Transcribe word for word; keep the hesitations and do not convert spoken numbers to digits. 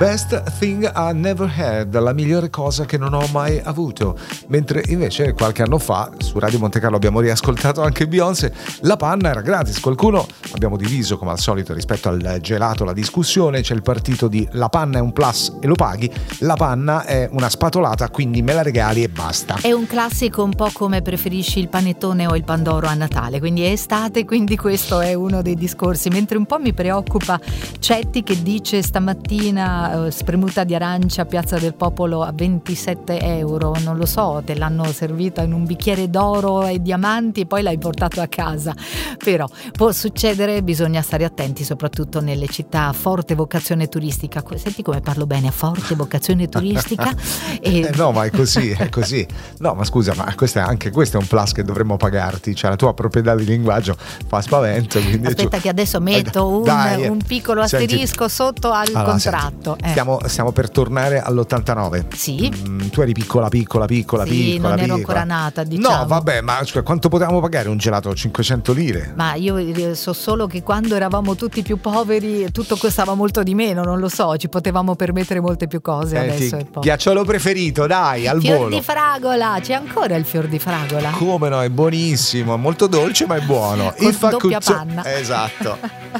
Best Thing I Never Had, la migliore cosa che non ho mai avuto. Mentre invece qualche anno fa su Radio Monte Carlo abbiamo riascoltato anche Beyoncé, la panna era gratis. Qualcuno, abbiamo diviso come al solito rispetto al gelato la discussione, c'è il partito di la panna è un plus e lo paghi, la panna è una spatolata quindi me la regali e basta. È un classico un po' come preferisci il panettone o il pandoro a Natale, quindi è estate, quindi questo è uno dei discorsi. Mentre un po' mi preoccupa Cetti che dice stamattina spremuta di arancia a Piazza del Popolo a ventisette euro, non lo so, te l'hanno servita in un bicchiere d'oro e diamanti e poi l'hai portato a casa, però può succedere, bisogna stare attenti soprattutto nelle città a forte vocazione turistica. Senti come parlo bene, a forte vocazione turistica. e... eh no ma è così, è così. No ma scusa, ma questo è anche questo è un plus che dovremmo pagarti, cioè la tua proprietà di linguaggio fa spavento, quindi aspetta tu... che adesso metto un, Dai, un piccolo asterisco senti... sotto al allora, contratto. Eh. Stiamo, stiamo per tornare all'ottantanove. Sì. Mm, tu eri piccola, piccola, piccola, sì, piccola. non ero piccola. ancora nata, diciamo. No, vabbè, ma cioè, quanto potevamo pagare un gelato? cinquecento lire? Ma io so solo che quando eravamo tutti più poveri tutto costava molto di meno, non lo so, ci potevamo permettere molte più cose. Senti, adesso è poco. Ghiacciolo preferito, dai, al fior volo. Fior di fragola, c'è ancora il fior di fragola? Come no, è buonissimo, molto dolce ma è buono. Con Il doppia facuzzo... panna. Esatto.